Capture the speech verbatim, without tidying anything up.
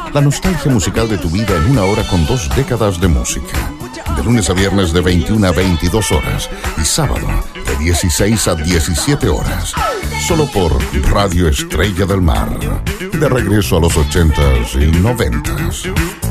La nostalgia musical de tu vida en una hora con dos décadas de música. De lunes a viernes de veintiuna a veintidós horas y sábado de dieciséis a diecisiete horas. Solo por Radio Estrella del Mar. De regreso a los ochentas y noventas.